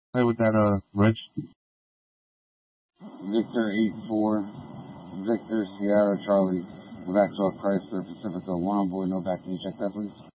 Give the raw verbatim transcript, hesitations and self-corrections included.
Play with that, uh, Rich. Victor eight four, Victor Sierra Charlie, Maxwell Chrysler Pacifica one on board, no back. Can you check that, please?